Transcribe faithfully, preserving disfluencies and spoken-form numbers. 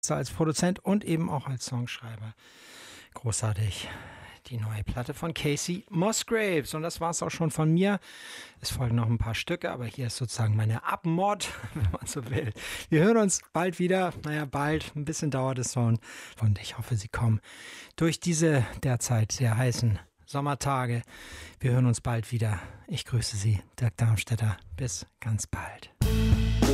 Texter, als Produzent und eben auch als Songschreiber. Großartig. Die neue Platte von Kacey Musgraves. Und das war es auch schon von mir. Es folgen noch ein paar Stücke, aber hier ist sozusagen meine Abmod, wenn man so will. Wir hören uns bald wieder. Naja, bald. Ein bisschen dauert es schon. Und ich hoffe, Sie kommen durch diese derzeit sehr heißen Sommertage. Wir hören uns bald wieder. Ich grüße Sie, Dirk Darmstädter. Bis ganz bald.